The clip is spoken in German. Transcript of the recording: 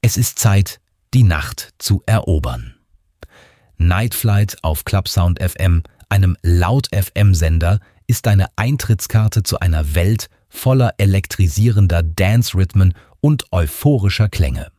Es ist Zeit, die Nacht zu erobern. Night Flight auf Clubsound FM, einem Laut-FM-Sender, ist deine Eintrittskarte zu einer Welt voller elektrisierender Dance-Rhythmen und euphorischer Klänge.